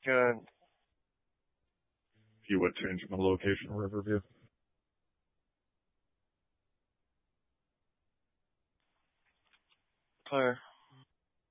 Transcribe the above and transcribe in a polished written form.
Good. If you would change my location, Riverview. Clear.